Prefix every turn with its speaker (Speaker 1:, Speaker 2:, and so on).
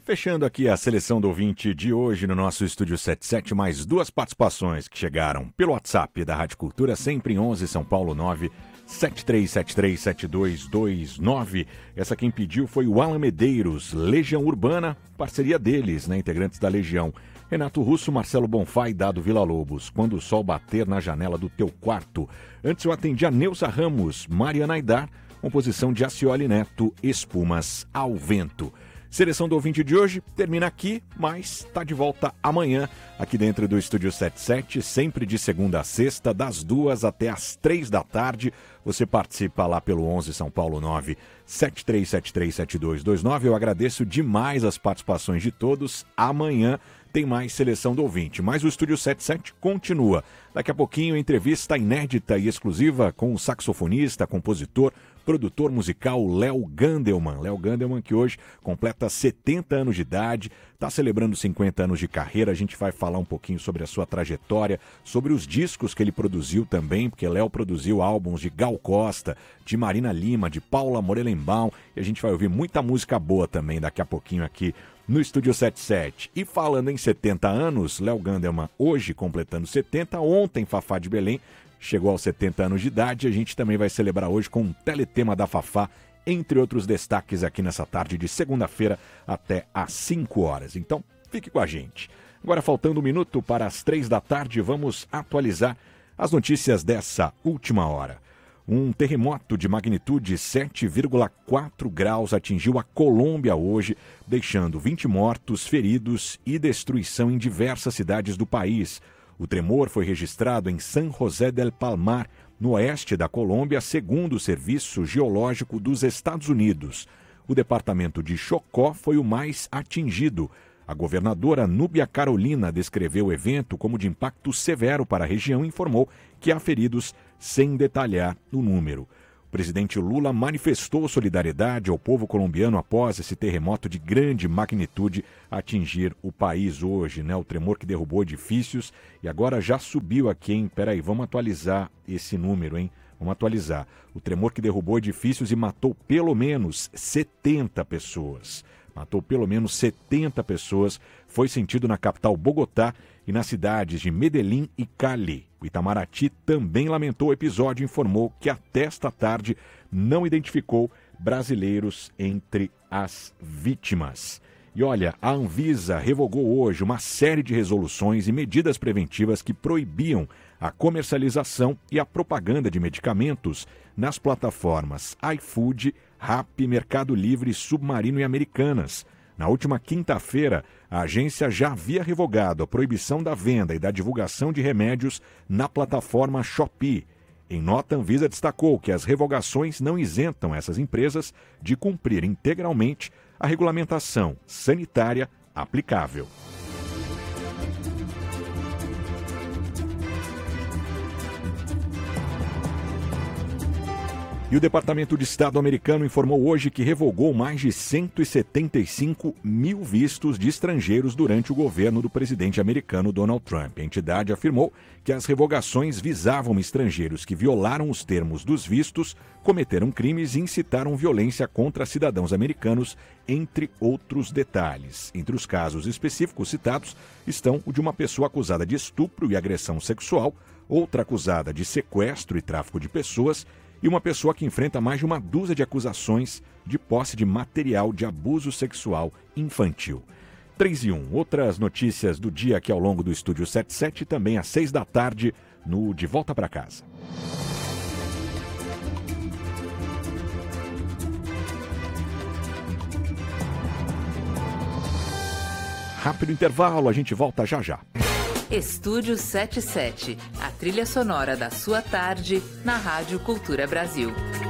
Speaker 1: Fechando aqui a seleção do ouvinte de hoje no nosso Estúdio 77, mais duas participações que chegaram pelo WhatsApp da Rádio Cultura, sempre em 11 São Paulo 973737229. Essa quem pediu foi o Alan Medeiros, Legião Urbana, parceria deles, né, integrantes da Legião. Renato Russo, Marcelo Bonfá e Dado Villa-Lobos, Quando o Sol Bater na Janela do Teu Quarto. Antes eu atendi a Neuza Ramos, Mariana Aidar, composição de Acioli Neto, Espumas ao Vento. Seleção do ouvinte de hoje termina aqui, mas está de volta amanhã, aqui dentro do Estúdio 77, sempre de segunda a sexta, das 2 até as 3 da tarde. Você participa lá pelo 11 São Paulo 973737229. Eu agradeço demais as participações de todos. Amanhã tem mais seleção do ouvinte, mas o Estúdio 77 continua. Daqui a pouquinho, entrevista inédita e exclusiva com o saxofonista, compositor, produtor musical Léo Gandelman. Léo Gandelman, que hoje completa 70 anos de idade, está celebrando 50 anos de carreira. A gente vai falar um pouquinho sobre a sua trajetória, sobre os discos que ele produziu também, porque Léo produziu álbuns de Gal Costa, de Marina Lima, de Paula Morelenbaum, e a gente vai ouvir muita música boa também daqui a pouquinho aqui no Estúdio 77. E falando em 70 anos, Léo Gandelman hoje completando 70, ontem Fafá de Belém chegou aos 70 anos de idade. A gente também vai celebrar hoje com um teletema da Fafá, entre outros destaques aqui nessa tarde de segunda-feira até às 5 horas. Então, fique com a gente. Agora, faltando um minuto para as 3 da tarde, vamos atualizar as notícias dessa última hora. Um terremoto de magnitude 7,4 graus atingiu a Colômbia hoje, deixando 20 mortos, feridos e destruição em diversas cidades do país. O tremor foi registrado em San José del Palmar, no oeste da Colômbia, segundo o Serviço Geológico dos Estados Unidos. O departamento de Chocó foi o mais atingido. A governadora Núbia Carolina descreveu o evento como de impacto severo para a região e informou que há feridos, sem detalhar o número. O presidente Lula manifestou solidariedade ao povo colombiano após esse terremoto de grande magnitude atingir o país hoje, né? O tremor que derrubou edifícios e agora já subiu aqui, hein? Peraí, vamos atualizar esse número, hein? Vamos atualizar. O tremor que derrubou edifícios e matou pelo menos 70 pessoas. Matou pelo menos 70 pessoas. Foi sentido na capital Bogotá e nas cidades de Medellín e Cali. O Itamaraty também lamentou o episódio e informou que até esta tarde não identificou brasileiros entre as vítimas. E olha, a Anvisa revogou hoje uma série de resoluções e medidas preventivas que proibiam a comercialização e a propaganda de medicamentos nas plataformas iFood, Rappi, Mercado Livre, Submarino e Americanas. Na última quinta-feira, a agência já havia revogado a proibição da venda e da divulgação de remédios na plataforma Shopee. Em nota, a Anvisa destacou que as revogações não isentam essas empresas de cumprir integralmente a regulamentação sanitária aplicável. E o Departamento de Estado americano informou hoje que revogou mais de 175 mil vistos de estrangeiros durante o governo do presidente americano Donald Trump. A entidade afirmou que as revogações visavam estrangeiros que violaram os termos dos vistos, cometeram crimes e incitaram violência contra cidadãos americanos, entre outros detalhes. Entre os casos específicos citados estão o de uma pessoa acusada de estupro e agressão sexual, outra acusada de sequestro e tráfico de pessoas, e uma pessoa que enfrenta mais de uma dúzia de acusações de posse de material de abuso sexual infantil. 3 e 1. Outras notícias do dia aqui ao longo do Estúdio 77, também às 6 da tarde, no De Volta para Casa. Rápido intervalo, a gente volta já já.
Speaker 2: Estúdio 77, a trilha sonora da sua tarde na Rádio Cultura Brasil.